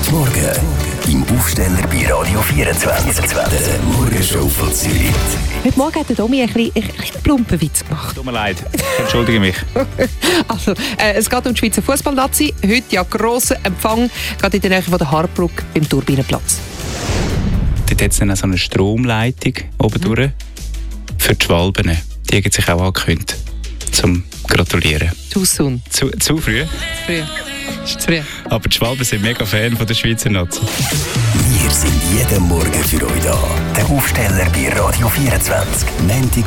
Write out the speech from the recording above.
Morgen im Aufsteller bei Radio 24. Der Morgenshow von Zürich. Heute Morgen hat der Domi ein bisschen plumpen Witz gemacht. Tut mir leid, entschuldige mich. Also, es geht um die Schweizer Fußball-Nazi. Heute ja grosser Empfang, gerade in der Nähe von der Hardbrücke beim Turbinenplatz. Dort hat es dann auch so eine Stromleitung oben durch für die Schwalben. Die haben sich auch angekündigt, zum Gratulieren. Too soon. Zu früh? Zu früh. Ist zu früh. Aber die Schwalben sind mega Fan von der Schweizer Nazi. Wir sind jeden Morgen für euch da. Der Aufsteller bei Radio 24. Montag